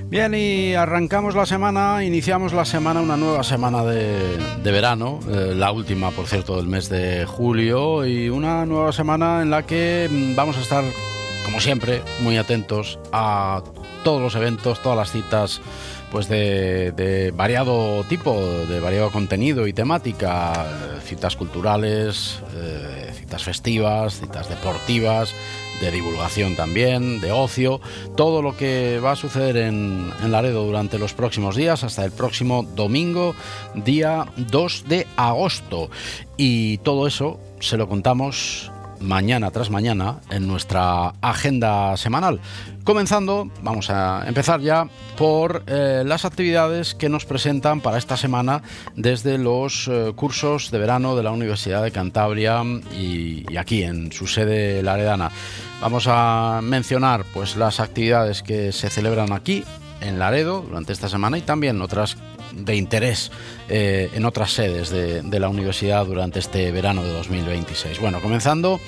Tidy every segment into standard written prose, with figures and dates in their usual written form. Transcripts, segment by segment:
Bien, y arrancamos la semana, iniciamos la semana, una nueva semana de verano, la última, por cierto, del mes de julio, y una nueva semana en la que vamos a estar, como siempre, muy atentos a todos los eventos, todas las citas, pues de variado tipo, de variado contenido y temática, citas culturales, citas festivas, citas deportivas, de divulgación también, de ocio, todo lo que va a suceder en Laredo durante los próximos días, hasta el próximo domingo, día 2 de agosto. Y todo eso se lo contamos mañana tras mañana en nuestra agenda semanal. Comenzando, vamos a empezar ya por las actividades que nos presentan para esta semana desde los cursos de verano de la Universidad de Cantabria y aquí en su sede laredana. Vamos a mencionar pues las actividades que se celebran aquí en Laredo durante esta semana y también otras de interés en otras sedes de la universidad durante este verano de 2026. Bueno, comenzando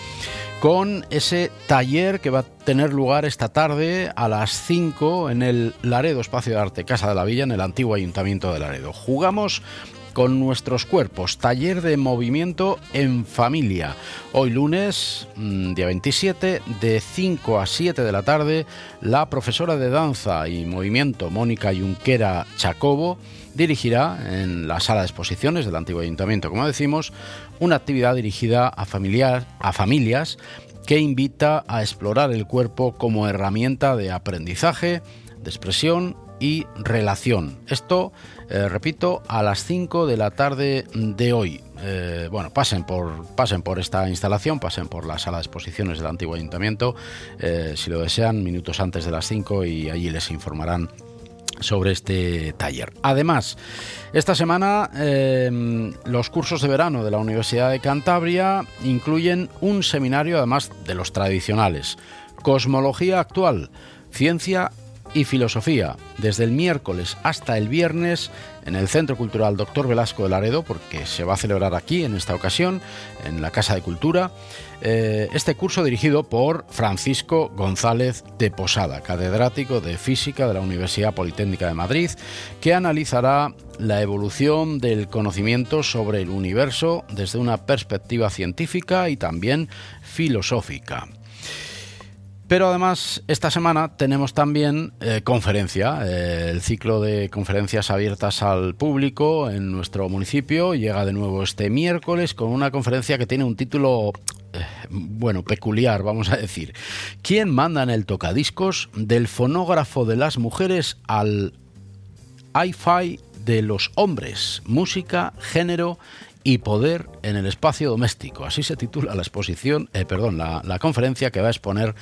con ese taller que va a tener lugar esta tarde a las 5 en el Laredo Espacio de Arte Casa de la Villa, en el antiguo Ayuntamiento de Laredo. Jugamos con nuestros cuerpos, taller de movimiento en familia. Hoy lunes, día 27, de 5 a 7 de la tarde, la profesora de danza y movimiento, Mónica Junquera Chacobo, dirigirá en la sala de exposiciones del antiguo ayuntamiento, como decimos, una actividad dirigida a familias que invita a explorar el cuerpo como herramienta de aprendizaje, de expresión y relación. Esto, repito, a las 5 de la tarde de hoy. Bueno, pasen por esta instalación, pasen por la sala de exposiciones del antiguo ayuntamiento, si lo desean, minutos antes de las 5, y allí les informarán sobre este taller. Además, esta semana los cursos de verano de la Universidad de Cantabria incluyen un seminario, además de los tradicionales: Cosmología actual, Ciencia y Filosofía, desde el miércoles hasta el viernes en el Centro Cultural Dr. Velasco de Laredo, porque se va a celebrar aquí en esta ocasión, en la Casa de Cultura, este curso dirigido por Francisco González de Posada, catedrático de Física de la Universidad Politécnica de Madrid, que analizará la evolución del conocimiento sobre el universo desde una perspectiva científica y también filosófica. Pero además, esta semana tenemos también conferencia. El ciclo de conferencias abiertas al público en nuestro municipio llega de nuevo este miércoles con una conferencia que tiene un título, peculiar, vamos a decir. ¿Quién manda en el tocadiscos? Del fonógrafo de las mujeres al hi-fi de los hombres. Música, género y poder en el espacio doméstico. Así se titula la exposición, la conferencia que va a exponer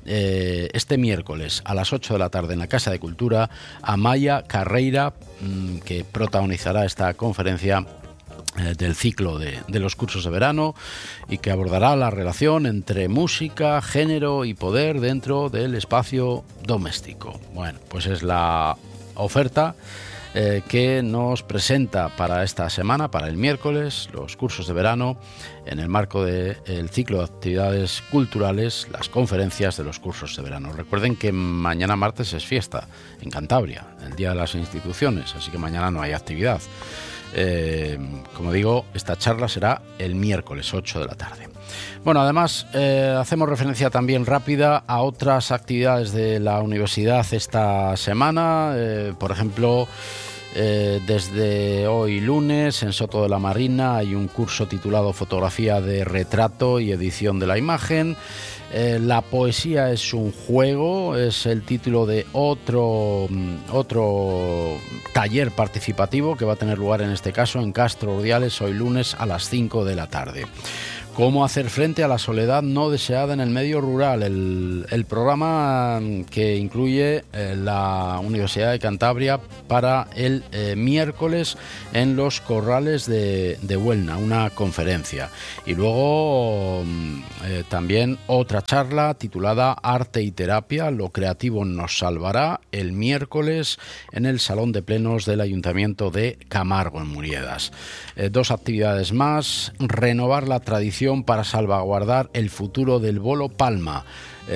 este miércoles a las 8 de la tarde en la Casa de Cultura Amaya Carreira, que protagonizará esta conferencia del ciclo de los cursos de verano y que abordará la relación entre música, género y poder dentro del espacio doméstico. Bueno, pues es la oferta que nos presenta para esta semana, para el miércoles, los cursos de verano en el marco del ciclo de actividades culturales, las conferencias de los cursos de verano. Recuerden que mañana martes es fiesta en Cantabria, el Día de las Instituciones, así que mañana no hay actividad. Como digo, esta charla será el miércoles 8 de la tarde. Bueno, además hacemos referencia también rápida a otras actividades de la universidad esta semana. Por ejemplo, desde hoy lunes en Soto de la Marina hay un curso titulado Fotografía de retrato y edición de la imagen. La poesía es un juego, es el título de otro taller participativo que va a tener lugar en este caso en Castro Urdiales hoy lunes a las 5 de la tarde. Cómo hacer frente a la soledad no deseada en el medio rural, el programa que incluye la Universidad de Cantabria para el miércoles en los Corrales de Huelna, una conferencia. Y luego también otra charla titulada Arte y Terapia, lo creativo nos salvará, el miércoles en el Salón de Plenos del Ayuntamiento de Camargo, en Muriedas. Dos actividades más: renovar la tradición solución para salvaguardar el futuro del bolo palma.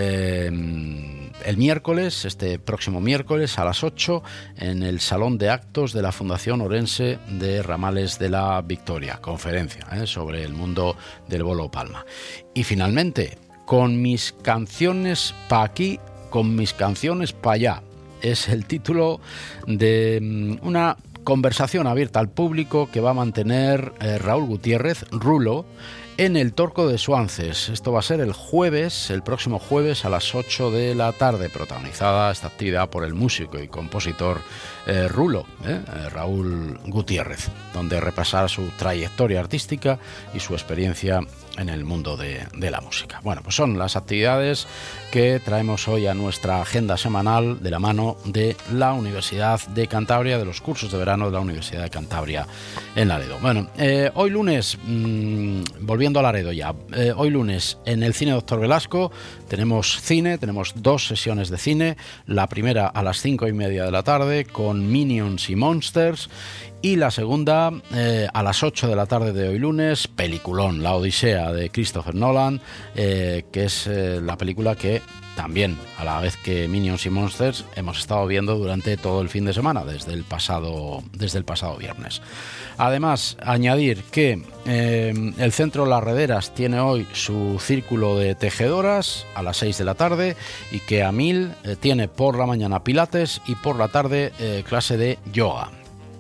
El miércoles, este próximo miércoles a las 8, en el Salón de Actos de la Fundación Orense de Ramales de la Victoria, conferencia sobre el mundo del bolo palma. Y finalmente, con mis canciones pa' aquí, con mis canciones pa' allá, es el título de una conversación abierta al público que va a mantener Raúl Gutiérrez, Rulo, en el Torco de Suances. Esto va a ser el próximo jueves a las 8 de la tarde, protagonizada esta actividad por el músico y compositor Rulo, Raúl Gutiérrez, donde repasará su trayectoria artística y su experiencia en el mundo de la música. Bueno, pues son las actividades que traemos hoy a nuestra agenda semanal de la mano de la Universidad de Cantabria, de los cursos de verano de la Universidad de Cantabria en Laredo. Bueno, hoy lunes, volviendo a Laredo ya, hoy lunes en el Cine Doctor Velasco tenemos 2 sesiones de cine, la primera a las 5:30 de la tarde con Minions y Monsters, y la segunda a las 8 de la tarde de hoy lunes, peliculón, La Odisea de Christopher Nolan, que es la película que también, a la vez que Minions y Monsters, hemos estado viendo durante todo el fin de semana, desde el pasado viernes. Además, añadir que el Centro Las Rederas tiene hoy su círculo de tejedoras a las 6 de la tarde y que Amil tiene por la mañana pilates y por la tarde clase de yoga.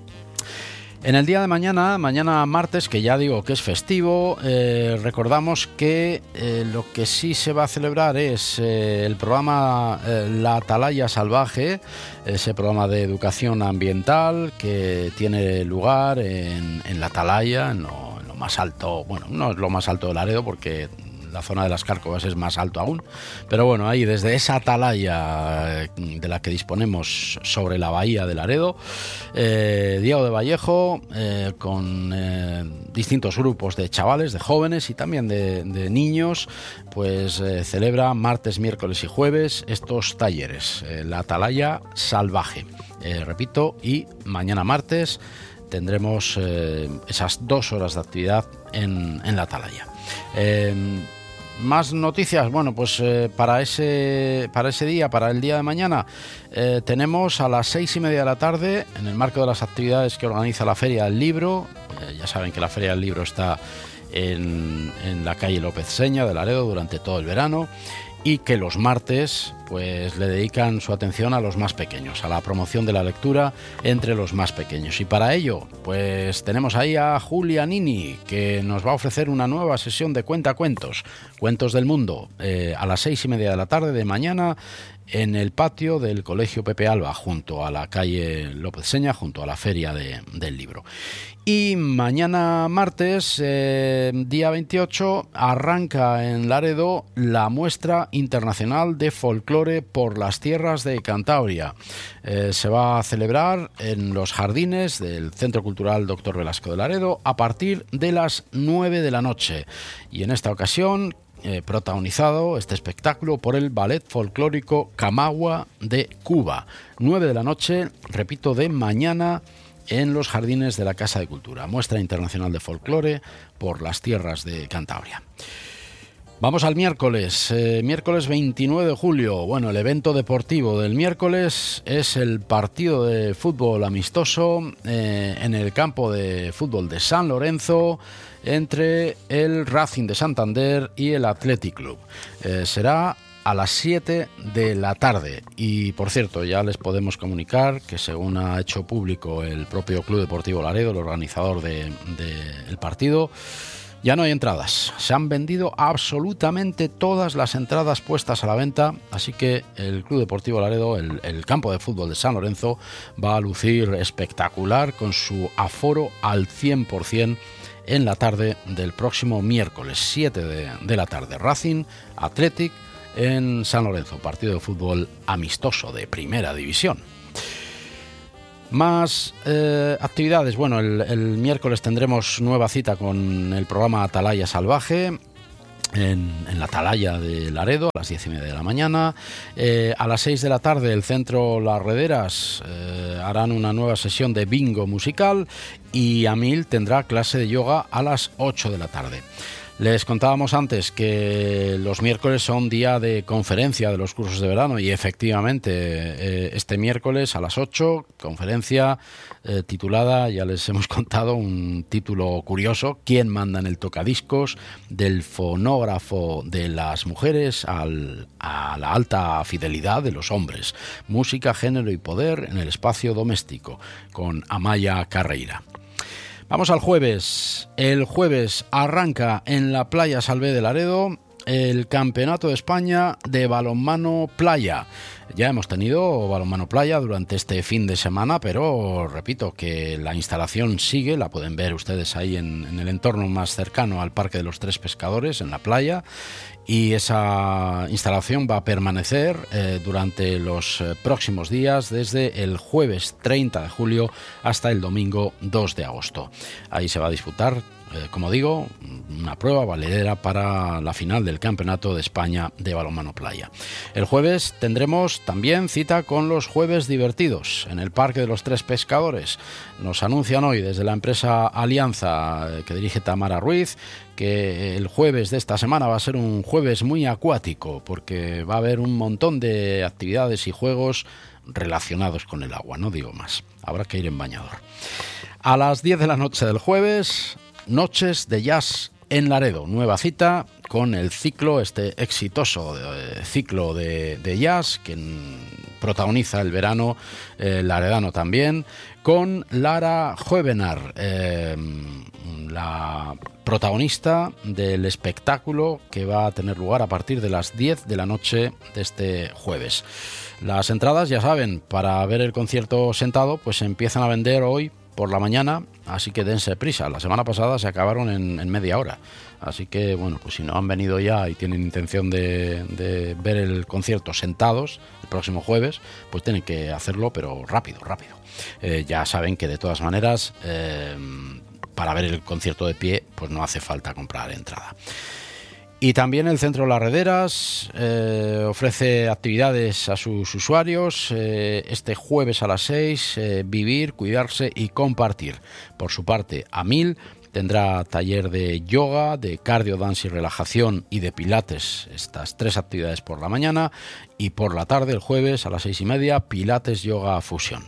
En el día de mañana martes, que ya digo que es festivo, recordamos que lo que sí se va a celebrar es el programa La Atalaya Salvaje, ese programa de educación ambiental que tiene lugar en La Atalaya, en lo más alto, bueno, no es lo más alto de Laredo porque la zona de las Cárcovas es más alto aún, pero bueno, ahí desde esa atalaya de la que disponemos sobre la bahía de Laredo, Diego de Vallejo, con distintos grupos de chavales, de jóvenes y también de niños, pues celebra martes, miércoles y jueves estos talleres, la Atalaya Salvaje, repito, y mañana martes tendremos esas 2 horas de actividad en la Atalaya. Más noticias, bueno, pues para ese día, para el día de mañana, tenemos a las 6:30 de la tarde, en el marco de las actividades que organiza la Feria del Libro, ya saben que la Feria del Libro está en la calle López Seña de Laredo durante todo el verano, y que los martes pues le dedican su atención a los más pequeños, a la promoción de la lectura entre los más pequeños. Y para ello pues tenemos ahí a Julia Nini, que nos va a ofrecer una nueva sesión de cuentos del mundo, a las 6:30 de la tarde de mañana en el patio del Colegio Pepe Alba, junto a la calle López Seña, junto a la Feria del Libro. Y mañana martes, día 28, arranca en Laredo la muestra internacional de folclore por las tierras de Cantabria. Se va a celebrar en los jardines del Centro Cultural Doctor Velasco de Laredo a partir de las 9 de la noche. Y en esta ocasión, protagonizado este espectáculo por el ballet folclórico Camagua de Cuba. 9 de la noche, repito, de mañana, en los jardines de la Casa de Cultura. Muestra internacional de folclore por las tierras de Cantabria. Vamos al miércoles, miércoles 29 de julio. Bueno, el evento deportivo del miércoles es el partido de fútbol amistoso en el campo de fútbol de San Lorenzo entre el Racing de Santander y el Athletic Club. Será a las 7 de la tarde. Y por cierto, ya les podemos comunicar que, según ha hecho público el propio Club Deportivo Laredo, el organizador del partido, ya no hay entradas. Se han vendido absolutamente todas las entradas puestas a la venta, así que el Club Deportivo Laredo, el campo de fútbol de San Lorenzo, va a lucir espectacular con su aforo al 100% en la tarde del próximo miércoles, 7 de la tarde. Racing Athletic en San Lorenzo, partido de fútbol amistoso de primera división. Más actividades. Bueno, el miércoles tendremos nueva cita con el programa Atalaya Salvaje en la Atalaya de Laredo a las 10:30 de la mañana. A las 6 de la tarde el Centro Las Rederas harán una nueva sesión de bingo musical y Amil tendrá clase de yoga a las 8 de la tarde. Les contábamos antes que los miércoles son día de conferencia de los cursos de verano y efectivamente este miércoles a las 8, conferencia titulada, ya les hemos contado, un título curioso: ¿Quién manda en el tocadiscos? Del fonógrafo de las mujeres a la alta fidelidad de los hombres. Música, género y poder en el espacio doméstico, con Amaya Carreira. Vamos al jueves. El jueves arranca en la Playa Salvé de Laredo el Campeonato de España de Balonmano Playa. Ya hemos tenido balonmano playa durante este fin de semana, pero repito que la instalación sigue, la pueden ver ustedes ahí en el entorno más cercano al Parque de los Tres Pescadores, en la playa, y esa instalación va a permanecer durante los próximos días, desde el jueves 30 de julio hasta el domingo 2 de agosto. Ahí se va a disputar, como digo, una prueba valedera para la final del Campeonato de España de Balonmano Playa. El jueves tendremos también cita con los Jueves Divertidos en el Parque de los Tres Pescadores. Nos anuncian hoy desde la empresa Alianza, que dirige Tamara Ruiz, que el jueves de esta semana va a ser un jueves muy acuático, porque va a haber un montón de actividades y juegos relacionados con el agua, no digo más. Habrá que ir en bañador. A las 10 de la noche del jueves, Noches de Jazz en Laredo, nueva cita con el ciclo, este exitoso ciclo de jazz que protagoniza el verano laredano también, con Lara Jovenar, la protagonista del espectáculo que va a tener lugar a partir de las 10 de la noche de este jueves. Las entradas, ya saben, para ver el concierto sentado, pues se empiezan a vender hoy por la mañana, así que dense prisa. La semana pasada se acabaron en media hora, así que bueno, pues si no han venido ya y tienen intención de ver el concierto sentados el próximo jueves, pues tienen que hacerlo, pero rápido. Ya saben que de todas maneras para ver el concierto de pie pues no hace falta comprar entrada. Y también el Centro Las Rederas ofrece actividades a sus usuarios. Este jueves a las 6, vivir, cuidarse y compartir. Por su parte, AMIL tendrá taller de yoga, de cardio, dance y relajación y de pilates. Estas 3 actividades por la mañana, y por la tarde, el jueves a las 6:30, pilates, yoga, fusión.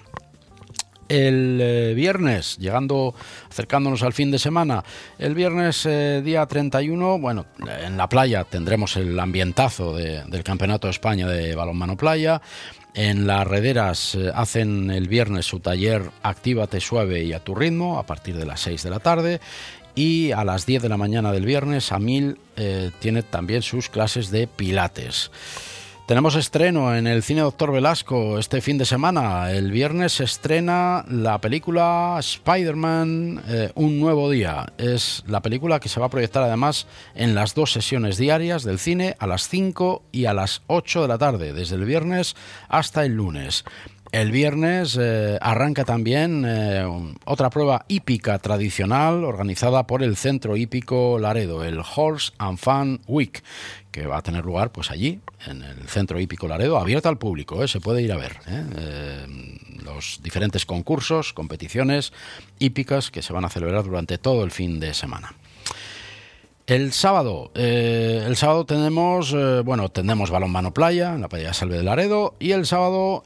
El viernes, acercándonos al fin de semana, el viernes día 31, bueno, en la playa tendremos el ambientazo del Campeonato de España de Balonmano Playa. En Las Rederas hacen el viernes su taller Actívate suave y a tu ritmo, a partir de las 6 de la tarde. Y a las 10 de la mañana del viernes, AMIL tiene también sus clases de pilates. Tenemos estreno en el Cine Doctor Velasco este fin de semana. El viernes se estrena la película Spider-Man, Un nuevo día. Es la película que se va a proyectar además en las 2 sesiones diarias del cine, a las 5 y a las 8 de la tarde, desde el viernes hasta el lunes. El viernes arranca también otra prueba hípica tradicional organizada por el Centro Hípico Laredo, el Horse and Fun Week, que va a tener lugar pues allí, en el Centro Hípico Laredo, abierta al público, se puede ir a ver los diferentes concursos, competiciones hípicas que se van a celebrar durante todo el fin de semana. El sábado tenemos balonmano playa en la Playa Salve de Laredo, y el sábado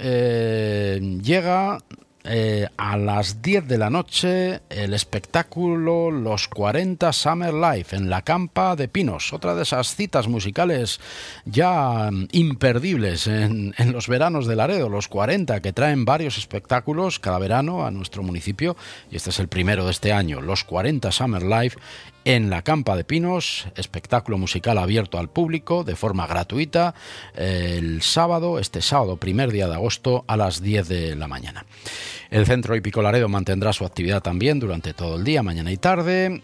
llega a las 10 de la noche el espectáculo Los 40 Summer Life en la Campa de Pinos, otra de esas citas musicales ya imperdibles en los veranos de Laredo, los 40, que traen varios espectáculos cada verano a nuestro municipio, y este es el primero de este año, Los 40 Summer Life en la Campa de Pinos, espectáculo musical abierto al público de forma gratuita, este sábado, primer día de agosto, a las 10 de la mañana. El Centro Hípico Laredo mantendrá su actividad también durante todo el día, mañana y tarde,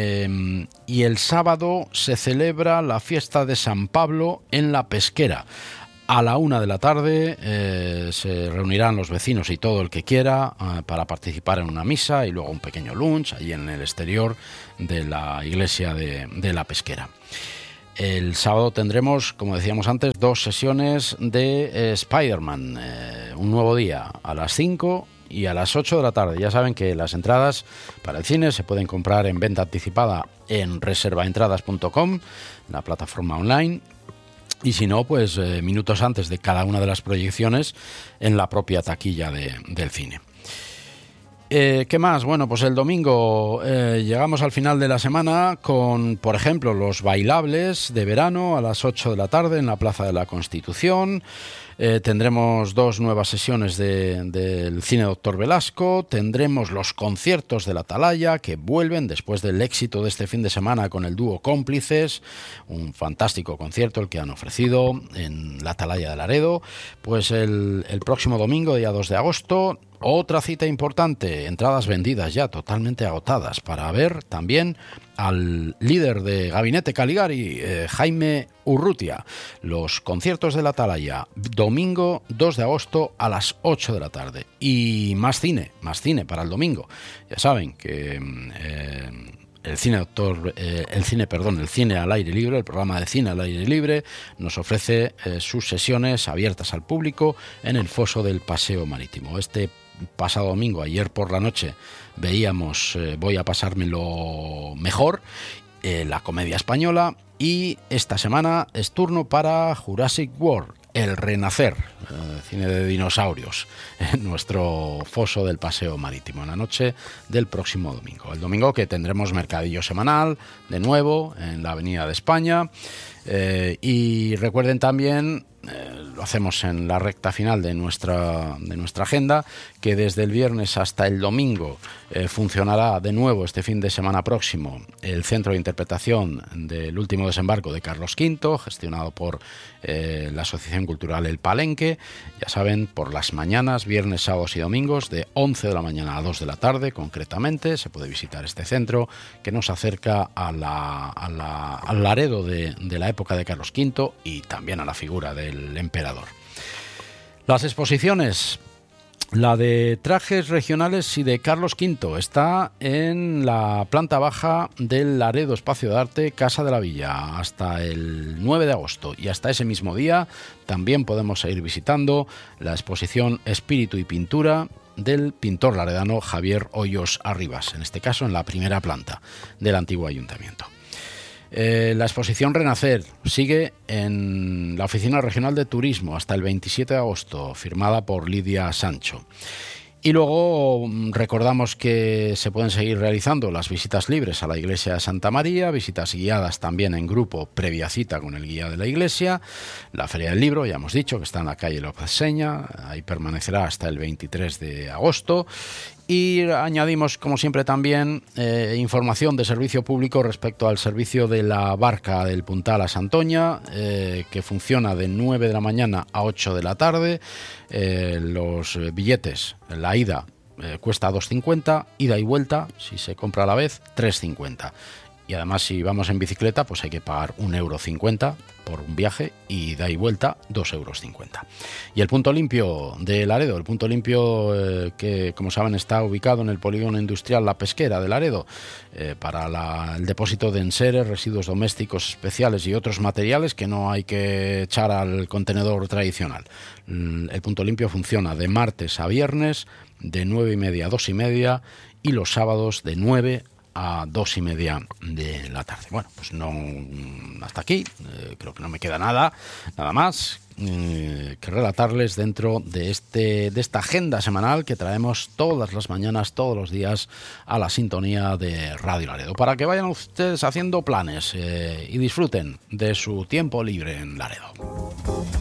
y el sábado se celebra la fiesta de San Pablo en La Pesquera. A la 1 de la tarde se reunirán los vecinos y todo el que quiera para participar en una misa, y luego un pequeño lunch allí en el exterior de la iglesia de La Pesquera. El sábado tendremos, como decíamos antes, 2 sesiones de Spider-Man, un nuevo día, a las 5 y a las 8 de la tarde. Ya saben que las entradas para el cine se pueden comprar en venta anticipada en reservaentradas.com, la plataforma online. Y si no, pues minutos antes de cada una de las proyecciones en la propia taquilla del cine. ¿Qué más? Bueno, pues el domingo llegamos al final de la semana con, por ejemplo, los bailables de verano a las 8 de la tarde en la Plaza de la Constitución. Tendremos 2 nuevas sesiones del Cine Doctor Velasco. Tendremos los conciertos de la Atalaya que vuelven después del éxito de este fin de semana con el dúo Cómplices. Un fantástico concierto el que han ofrecido en la Atalaya de Laredo. Pues el próximo domingo, día 2 de agosto, otra cita importante, entradas vendidas ya, totalmente agotadas, para ver también al líder de Gabinete Caligari, Jaime Urrutia. Los conciertos de la Atalaya, domingo 2 de agosto a las 8 de la tarde. Y más cine para el domingo. Ya saben que el cine al aire libre, el programa de cine al aire libre, nos ofrece sus sesiones abiertas al público en el foso del Paseo Marítimo. Este pasado domingo, ayer por la noche, veíamos Voy a pasármelo mejor, la comedia española, y esta semana es turno para Jurassic World, el renacer, cine de dinosaurios, en nuestro foso del Paseo Marítimo, en la noche del próximo domingo. El domingo que tendremos mercadillo semanal, de nuevo, en la Avenida de España, y recuerden también, lo hacemos en la recta final de nuestra agenda, que desde el viernes hasta el domingo funcionará de nuevo este fin de semana próximo el Centro de Interpretación del Último Desembarco de Carlos V, gestionado por la Asociación Cultural El Palenque. Ya saben, por las mañanas, viernes, sábados y domingos, de 11 de la mañana a 2 de la tarde, concretamente, se puede visitar este centro que nos acerca al Laredo de la época de Carlos V y también a la figura del emperador. Las exposiciones, la de trajes regionales y de Carlos V, está en la planta baja del Laredo Espacio de Arte Casa de la Villa hasta el 9 de agosto, y hasta ese mismo día también podemos seguir visitando la exposición Espíritu y Pintura del pintor laredano Javier Hoyos Arribas, en este caso en la primera planta del antiguo ayuntamiento. La exposición Renacer sigue en la Oficina Regional de Turismo hasta el 27 de agosto, firmada por Lidia Sancho. Y luego recordamos que se pueden seguir realizando las visitas libres a la iglesia de Santa María, visitas guiadas también en grupo previa cita con el guía de la iglesia, la Feria del Libro, ya hemos dicho que está en la calle López Seña, ahí permanecerá hasta el 23 de agosto. Y añadimos, como siempre, también información de servicio público respecto al servicio de la barca del Puntal a Santoña, que funciona de 9 de la mañana a 8 de la tarde. Los billetes, la ida cuesta 2,50, ida y vuelta, si se compra a la vez, 3,50. Y además, si vamos en bicicleta, pues hay que pagar 1,50 € por un viaje, y ida y vuelta 2,50 €. Y el punto limpio de Laredo, el punto limpio que, como saben, está ubicado en el polígono industrial La Pesquera de Laredo, para el depósito de enseres, residuos domésticos especiales y otros materiales que no hay que echar al contenedor tradicional. El punto limpio funciona de martes a viernes, de 9:30 a 2:30, y los sábados de 9 a 2:30 de la tarde. Bueno, pues no, hasta aquí, creo que no me queda nada más que relatarles dentro de esta agenda semanal que traemos todas las mañanas, todos los días, a la sintonía de Radio Laredo, para que vayan ustedes haciendo planes y disfruten de su tiempo libre en Laredo.